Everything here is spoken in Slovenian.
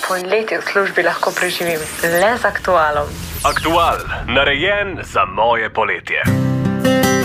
poletje v službi lahko preživim le z Aktualom. Aktual, narejen za moje poletje.